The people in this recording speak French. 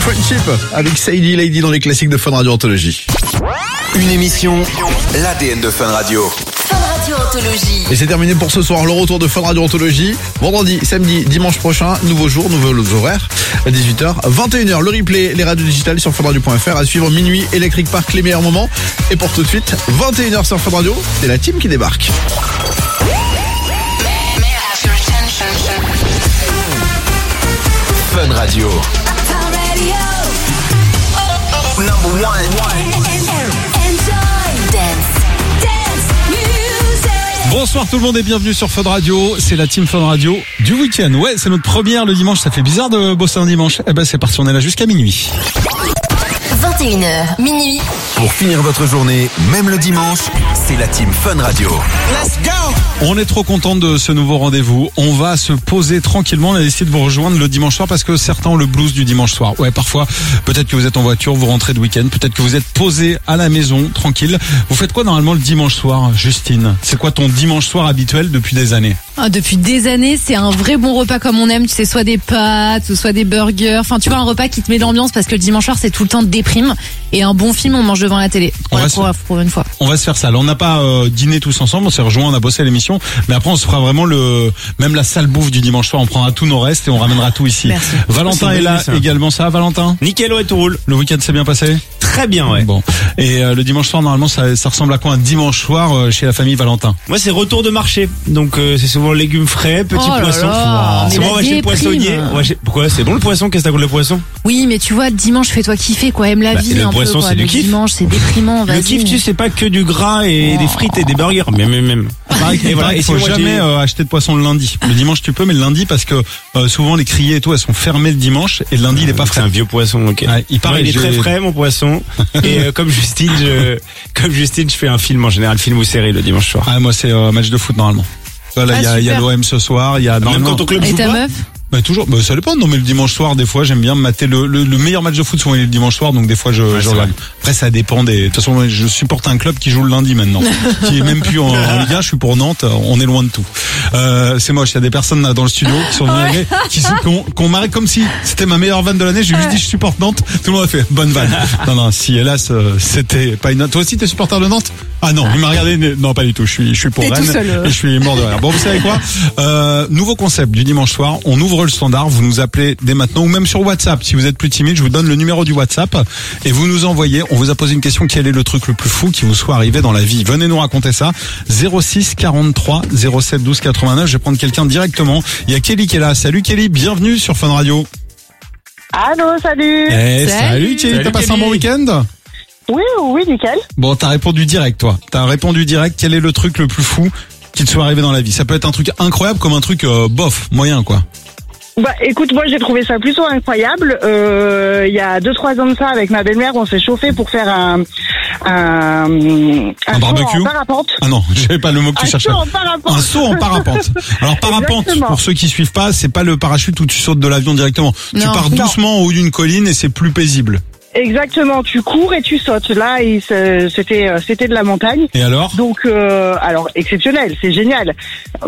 Friendship avec Sadie Lady dans les classiques de Fun Radio Anthologie. Une émission, l'ADN de Fun Radio. Fun Radio Anthologie. Et c'est terminé pour ce soir, le retour de Fun Radio Anthologie. Vendredi, samedi, dimanche prochain, nouveau jour, nouveaux horaires, à 18h, 21h, le replay, les radios digitales sur funradio.fr, à suivre minuit, Electric Park, les meilleurs moments. Et pour tout de suite, 21h sur Fun Radio, c'est la team qui débarque. Fun Radio. Number one. Bonsoir tout le monde et bienvenue sur Fun Radio. C'est la team Fun Radio du week-end. Ouais, c'est notre première le dimanche. Ça fait bizarre de bosser un dimanche. Eh ben c'est parti, on est là jusqu'à minuit. 21h, minuit. Pour finir votre journée, même le dimanche, c'est la team Fun Radio. Let's go! On est trop content de ce nouveau rendez-vous. On va se poser tranquillement. On a décidé de vous rejoindre le dimanche soir parce que certains ont le blues du dimanche soir. Ouais, parfois, peut-être que vous êtes en voiture, vous rentrez de week-end, peut-être que vous êtes posé à la maison, tranquille. Vous faites quoi normalement le dimanche soir, Justine? C'est quoi ton dimanche soir habituel depuis des années? Depuis des années, c'est un vrai bon repas comme on aime. Tu sais, soit des pâtes, ou soit des burgers. Enfin, tu vois, un repas qui te met l'ambiance parce que le dimanche soir, c'est tout le temps de déprime. Et un bon film, on mange devant la télé. Pour une fois. On va se faire ça. Là, on n'a pas dîné tous ensemble. On s'est rejoints, on a bossé à l'émission. Mais après, on se fera vraiment même la sale bouffe du dimanche soir. On prendra tous nos restes et on ramènera tout ici. Merci. Valentin est là également. Ça va, Valentin? Nickel, ouais, tout roule. Le week-end s'est bien passé? Très bien, ouais. Bon. Et le dimanche soir, normalement, ça ressemble à quoi un dimanche soir chez la famille Valentin? Moi, c'est retour de marché. Donc, c'est souvent légumes frais, petits poissons. Souvent, on va chez le poissonnier. Pourquoi? C'est bon le poisson? Qu'est-ce que t'as contre le poisson? Oui, mais tu vois, dimanche, fais-toi kiffer, quoi. Aime la vie le un poisson, peu, c'est du le kiff. dimanche, c'est déprimant. Le kiff, tu sais, c'est pas que du gras et des frites et des burgers. Même. Et voilà, il faut jamais acheter de poisson le lundi. Le dimanche, tu peux, mais le lundi, parce que souvent les criées et tout, elles sont fermées le dimanche et le lundi, il est pas frais. C'est un vieux poisson, ok. Ouais, il est très frais, mon poisson. Et comme Justine, je fais un film en général, film ou série le dimanche soir. Ah, moi, c'est match de foot normalement. Voilà, il y a l'OM ce soir, il y a Même quand ton club Et joue ta pas. meuf? Bah toujours, ça dépend. Non mais le dimanche soir, des fois j'aime bien me mater le meilleur match de foot souvent il est le dimanche soir, donc des fois je regarde. Après ça dépend de toute façon je supporte un club qui joue le lundi maintenant, qui est même plus en Ligue 1. Je suis pour Nantes, on est loin de tout. C'est moche. Il y a des personnes là dans le studio qui sont venues qui ont marré comme si c'était ma meilleure vanne de l'année. J'ai juste dit je supporte Nantes. Tout le monde a fait bonne vanne. Non si hélas c'était pas une. Toi aussi t'es supporter de Nantes? Ah non, il m'a regardé. Non pas du tout. Je suis pour Rennes et je suis mort de rire. Bon vous savez quoi? Nouveau concept du dimanche soir. On ouvre le standard, vous nous appelez dès maintenant ou même sur WhatsApp. Si vous êtes plus timide, je vous donne le numéro du WhatsApp et vous nous envoyez. On vous a posé une question: quel est le truc le plus fou qui vous soit arrivé dans la vie? Venez nous raconter ça. 06 43 07 12 89. Je vais prendre quelqu'un directement. Il y a Kelly qui est là. Salut Kelly, bienvenue sur Fun Radio. Allô, salut. Salut Kelly, t'as passé un bon week-end? Oui, nickel. Bon, t'as répondu direct toi. T'as répondu direct. Quel est le truc le plus fou qui te soit arrivé dans la vie? Ça peut être un truc incroyable comme un truc bof, moyen quoi. Bah écoute, moi j'ai trouvé ça plutôt incroyable. Il y a 2-3 ans de ça, avec ma belle-mère, on s'est chauffé pour faire un barbecue saut en parapente. Ah non, je savais pas le mot que tu cherchais. Un saut en parapente. Alors parapente, Exactement. pour ceux qui suivent pas, c'est pas le parachute où tu sautes de l'avion directement. Tu pars doucement au haut d'une colline et c'est plus paisible. Exactement, tu cours et tu sautes. Là, c'était de la montagne. Et alors? Donc, alors exceptionnel, c'est génial.